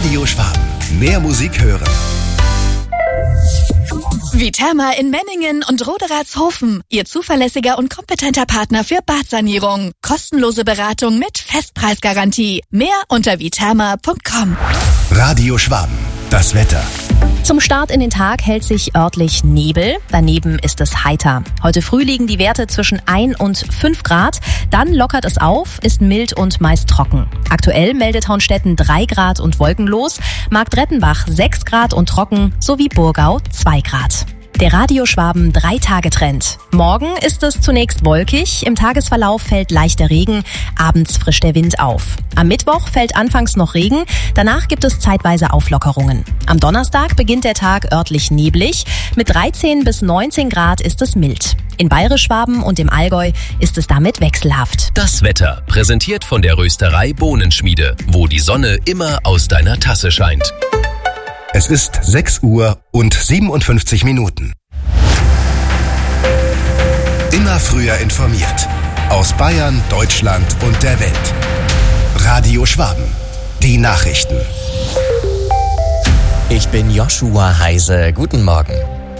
Radio Schwaben. Mehr Musik hören. Viterma in Menningen und Roderatshofen. Ihr zuverlässiger und kompetenter Partner für Badsanierung. Kostenlose Beratung mit Festpreisgarantie. Mehr unter viterma.com. Radio Schwaben. Das Wetter. Zum Start in den Tag hält sich örtlich Nebel. Daneben ist es heiter. Heute früh liegen die Werte zwischen 1 und 5 Grad. Dann lockert es auf, ist mild und meist trocken. Aktuell meldet Hauenstetten 3 Grad und wolkenlos, Marktrettenbach 6 Grad und trocken sowie Burgau 2 Grad. Der Radio Schwaben 3-Tage-Trend. Morgen ist es zunächst wolkig, im Tagesverlauf fällt leichter Regen, abends frischt der Wind auf. Am Mittwoch fällt anfangs noch Regen, danach gibt es zeitweise Auflockerungen. Am Donnerstag beginnt der Tag örtlich neblig, mit 13 bis 19 Grad ist es mild. In Bayerisch-Schwaben und im Allgäu ist es damit wechselhaft. Das Wetter, präsentiert von der Rösterei Bohnenschmiede, wo die Sonne immer aus deiner Tasse scheint. Es ist 6 Uhr und 57 Minuten. Immer früher informiert. Aus Bayern, Deutschland und der Welt. Radio Schwaben. Die Nachrichten. Ich bin Joshua Heise. Guten Morgen.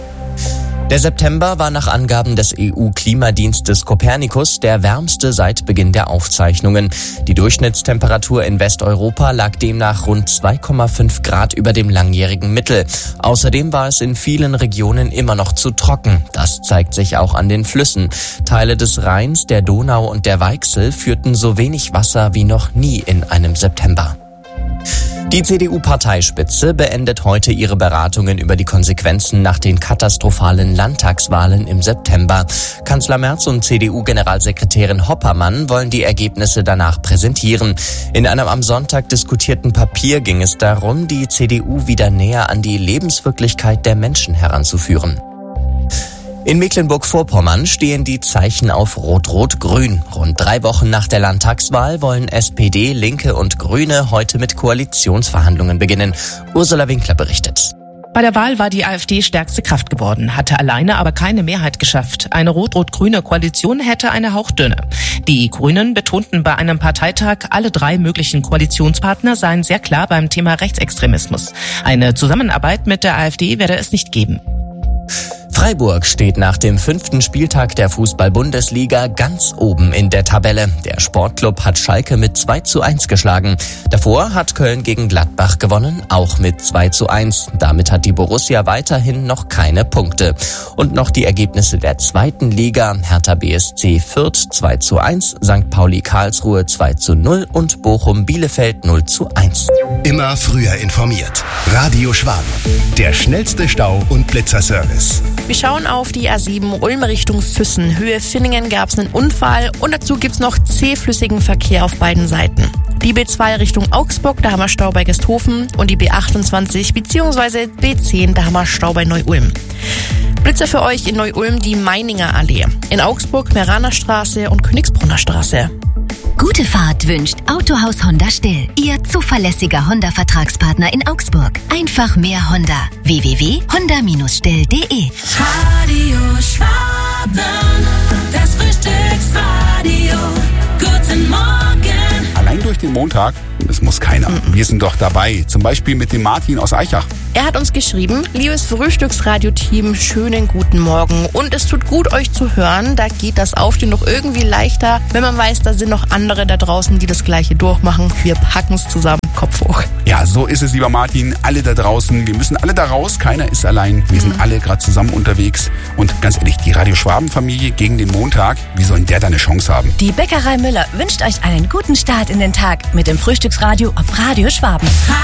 Der September war nach Angaben des EU-Klimadienstes Copernicus der wärmste seit Beginn der Aufzeichnungen. Die Durchschnittstemperatur in Westeuropa lag demnach rund 2,5 Grad über dem langjährigen Mittel. Außerdem war es in vielen Regionen immer noch zu trocken. Das zeigt sich auch an den Flüssen. Teile des Rheins, der Donau und der Weichsel führten so wenig Wasser wie noch nie in einem September. Die CDU-Parteispitze beendet heute ihre Beratungen über die Konsequenzen nach den katastrophalen Landtagswahlen im September. Kanzler Merz und CDU-Generalsekretärin Hoppermann wollen die Ergebnisse danach präsentieren. In einem am Sonntag diskutierten Papier ging es darum, die CDU wieder näher an die Lebenswirklichkeit der Menschen heranzuführen. In Mecklenburg-Vorpommern stehen die Zeichen auf Rot-Rot-Grün. Rund 3 Wochen nach der Landtagswahl wollen SPD, Linke und Grüne heute mit Koalitionsverhandlungen beginnen. Ursula Winkler berichtet. Bei der Wahl war die AfD stärkste Kraft geworden, hatte alleine aber keine Mehrheit geschafft. Eine rot-rot-grüne Koalition hätte eine hauchdünne. Die Grünen betonten bei einem Parteitag, alle 3 möglichen Koalitionspartner seien sehr klar beim Thema Rechtsextremismus. Eine Zusammenarbeit mit der AfD werde es nicht geben. Freiburg steht nach dem 5. Spieltag der Fußball-Bundesliga ganz oben in der Tabelle. Der Sportclub hat Schalke mit 2:1 geschlagen. Davor hat Köln gegen Gladbach gewonnen, auch mit 2:1. Damit hat die Borussia weiterhin noch keine Punkte. Und noch die Ergebnisse der 2. Liga. Hertha BSC Fürth 2:1, St. Pauli Karlsruhe 2:0 und Bochum Bielefeld 0:1. Immer früher informiert. Radio Schwaben. Der schnellste Stau- und Blitzerservice. Wir schauen auf die A7 Ulm Richtung Füssen. Höhe Finningen gab es einen Unfall und dazu gibt's noch zähflüssigen Verkehr auf beiden Seiten. Die B2 Richtung Augsburg, da haben wir Stau bei Gesthofen und die B28 bzw. B10, da haben wir Stau bei Neu-Ulm. Blitzer für euch in Neu-Ulm die Meininger Allee. In Augsburg Meraner Straße und Königsbrunner Straße. Gute Fahrt wünscht Autohaus Honda Still, Ihr zuverlässiger Honda-Vertragspartner in Augsburg. Einfach mehr Honda. www.honda-still.de. Radio Schwaben, das Frühstücksradio. Guten Morgen. Allein durch den Montag, das muss keiner. Wir sind doch dabei, zum Beispiel mit dem Martin aus Aichach. Er hat uns geschrieben, liebes Frühstücksradio-Team, schönen guten Morgen. Und es tut gut, euch zu hören. Da geht das Aufstehen noch irgendwie leichter, wenn man weiß, da sind noch andere da draußen, die das Gleiche durchmachen. Wir packen es zusammen, Kopf hoch. Ja, so ist es, lieber Martin. Alle da draußen, wir müssen alle da raus. Keiner ist allein. Wir sind alle gerade zusammen unterwegs. Und ganz ehrlich, die Radio Schwaben-Familie gegen den Montag, wie soll der da eine Chance haben? Die Bäckerei Müller wünscht euch einen guten Start in den Tag mit dem Frühstücksradio auf Radio Schwaben.